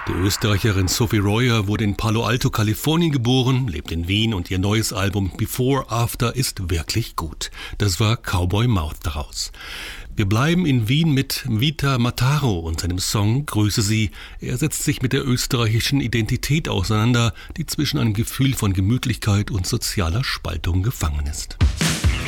Die Österreicherin Sophie Royer wurde in Palo Alto, Kalifornien geboren, lebt in Wien und ihr neues Album Before After ist wirklich gut. Das war Cowboy Mouth daraus. Wir bleiben in Wien mit Vita Mataro und seinem Song Grüße Sie. Er setzt sich mit der österreichischen Identität auseinander, die zwischen einem Gefühl von Gemütlichkeit und sozialer Spaltung gefangen ist.